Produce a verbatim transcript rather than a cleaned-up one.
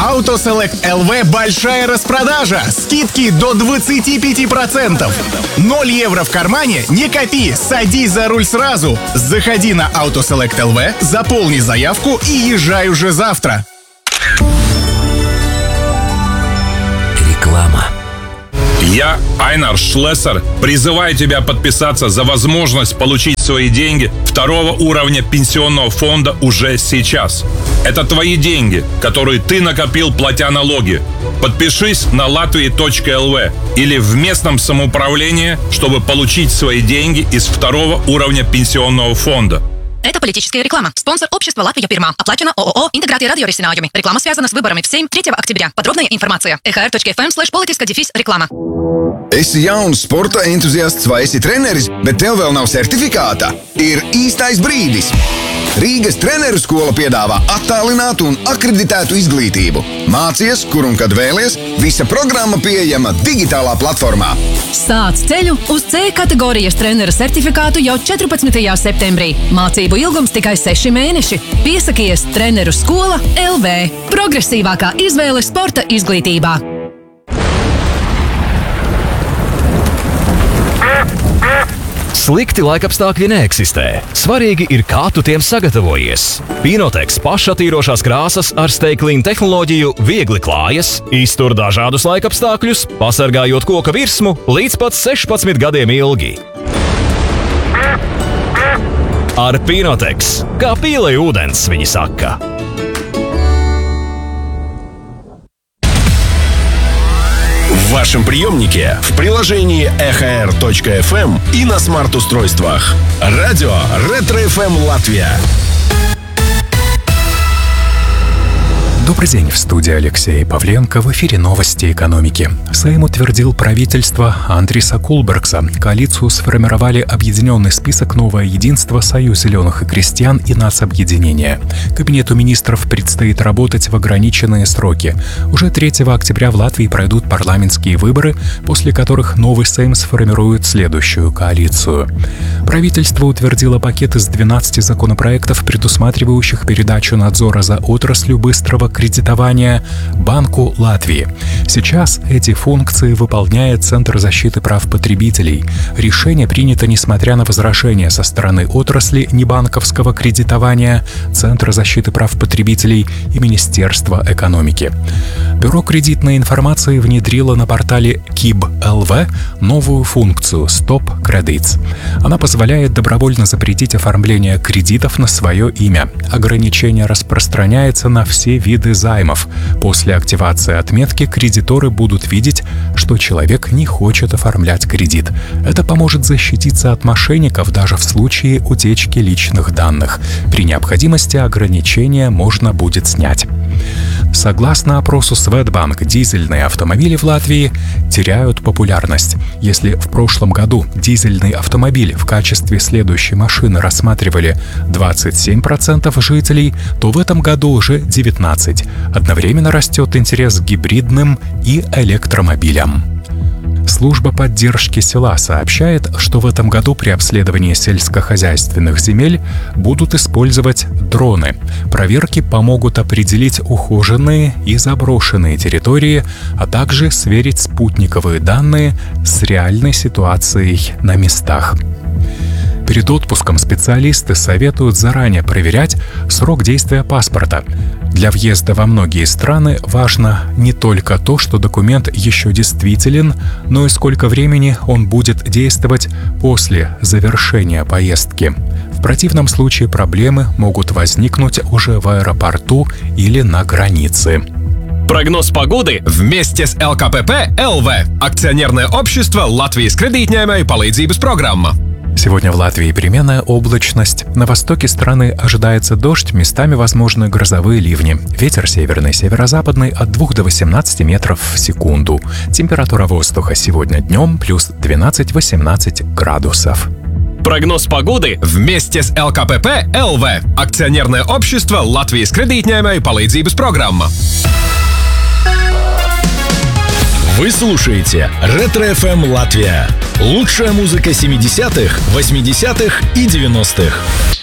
Autoselect эл ви большая распродажа. Скидки до двадцати пяти процентов. ноль евро в кармане, не копи, садись за руль сразу. Заходи на Autoselect эл ви, заполни заявку и езжай уже завтра. Реклама. Я, Айнар Шлессер, призываю тебя подписаться за возможность получить свои деньги второго уровня пенсионного фонда уже сейчас. Это твои деньги, которые ты накопил, платя налоги. Подпишись на латвия точка эл ви или в местном самоуправлении, чтобы получить свои деньги из второго уровня пенсионного фонда. Это политическая реклама. Спонсор общества «Латвия Пирма». Оплачено ООО «Интеграция радиорисинājumi». Реклама связана с выборами в Сейм третьего октября. Подробная информация. e h r точка f m slash politiska defis reklama. Esi jauns sporta entuziasts vai esi treneris, bet tev vēl nav certifikāta? Ir īstais brīdis! Rīgas treneru skola piedāvā attālinātu un akreditētu izglītību. Mācies, kur un kad vēlies, visa programma pieejama digitālā platformā. Sāc ceļu uz C kategorijas trenera certifikātu jau četrpadsmitajā septembrī. Mācību ilgums tikai seši mēneši. Piesakies Treneru skola эл ви. Progresīvākā izvēle sporta izglītībā. Slikti laikapstākļi neeksistē. Svarīgi ir, kā tu tiem sagatavojies. Pinotex pašatīrošās krāsas ar Stay-Clean tehnoloģiju viegli klājas, iztur dažādus laikapstākļus, pasargājot koka virsmu līdz pat sešpadsmit gadiem ilgi. Ar Pinotex, kā pīlei ūdens, viņi saka. В вашем приемнике, в приложении и эйч ар точка эф эм и на смарт-устройствах. Радио Ретро эф эм Латвия. Добрый день, в студии Алексей Павленко, в эфире новости экономики. Сейм утвердил правительство Андриса Кулбергса. Коалицию сформировали объединенный список «Новое единство», Союз зеленых и крестьян и нацобъединение. Кабинету министров предстоит работать в ограниченные сроки. Уже третьего октября в Латвии пройдут парламентские выборы, после которых новый Сейм сформирует следующую коалицию. Правительство утвердило пакет из двенадцати законопроектов, предусматривающих передачу надзора за отраслью быстрого кредитования Банку Латвии. Сейчас эти функции выполняет Центр защиты прав потребителей. Решение принято несмотря на возражения со стороны отрасли небанковского кредитования, Центра защиты прав потребителей и Министерства экономики. Бюро кредитной информации внедрило на портале киб точка эл ви новую функцию «Stop Credits». Она позволяет добровольно запретить оформление кредитов на свое имя. Ограничение распространяется на все виды займов. После активации отметки кредиторы будут видеть, что человек не хочет оформлять кредит. Это поможет защититься от мошенников даже в случае утечки личных данных. При необходимости ограничения можно будет снять. Согласно опросу Swedbank, дизельные автомобили в Латвии теряют популярность. Если в прошлом году дизельный автомобиль в качестве следующей машины рассматривали двадцать семь процентов жителей, то в этом году уже девятнадцать процентов. Одновременно растет интерес к гибридным и электромобилям. Служба поддержки села сообщает, что в этом году при обследовании сельскохозяйственных земель будут использовать дроны. Проверки помогут определить ухоженные и заброшенные территории, а также сверить спутниковые данные с реальной ситуацией на местах. Перед отпуском специалисты советуют заранее проверять срок действия паспорта. Для въезда во многие страны важно не только то, что документ еще действителен, но и сколько времени он будет действовать после завершения поездки. В противном случае проблемы могут возникнуть уже в аэропорту или на границе. Прогноз погоды вместе с эл ка пэ пэ эл ви. Акционерное общество Латвijas kredītņēmēju palīdzības programma. Сегодня в Латвии переменная облачность. На востоке страны ожидается дождь, местами возможны грозовые ливни. Ветер северный, северо-западный от двух до восемнадцати метров в секунду. Температура воздуха сегодня днем плюс двенадцать-восемнадцать градусов. Прогноз погоды вместе с эл ка пэ пэ эл ви. Акционерное общество Латвijas kredītņēmēju palīdzības programma. Вы слушаете Ретро эф эм Латвия. Лучшая музыка семидесятых, восьмидесятых и девяностых.